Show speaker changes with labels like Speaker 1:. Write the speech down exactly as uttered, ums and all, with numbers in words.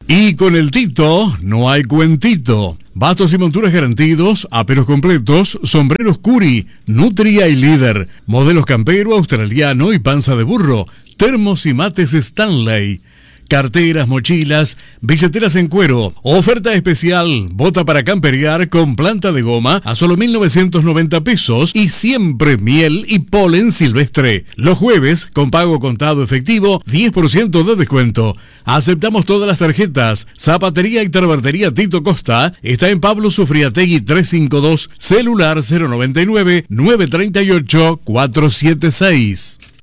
Speaker 1: Y con el Tito no hay cuentito. Bastos y monturas garantidos, aperos completos, sombreros Curi, Nutria y Líder, modelos campero, australiano y panza de burro, termos y mates Stanley, carteras, mochilas, billeteras en cuero. Oferta especial, bota para camperear con planta de goma a solo mil novecientos noventa pesos y siempre miel y polen silvestre. Los jueves, con pago contado efectivo, diez por ciento de descuento. Aceptamos todas las tarjetas. Zapatería y Tarbatería Tito Costa está en Pablo Sufriategui trescientos cincuenta y dos, celular cero noventa y nueve, nueve treinta y ocho, cuatrocientos setenta y seis.